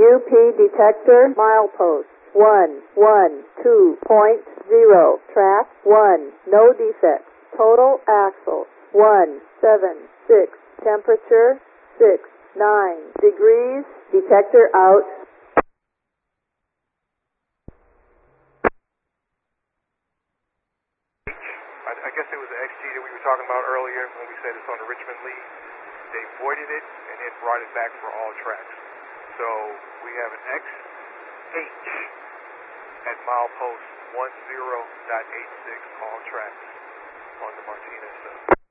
UP detector milepost 112.0. Track 1. No defects. Total axle 176. Temperature 69 degrees. Detector out. I guess it was the XG that we were talking about earlier when we said it's on the Richmond lead. They voided it and then brought it back for all tracks. So we have an XH at milepost 10.86 all tracks on the Martinez.